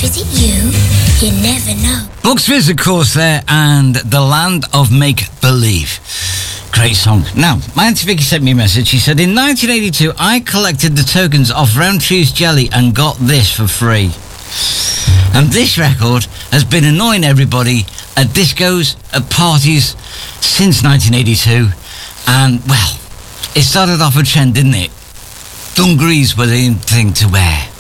visit you, you never know. Bucks Fizz, of course, there, and The Land of Make-Believe. Great song. Now, my Auntie Vicky sent me a message. She said, in 1982, I collected the tokens off Roundtree's Jelly and got this for free. And this record has been annoying everybody at discos, at parties, since 1982. And, well, it started off a trend, didn't it? Dungarees were the in thing to wear.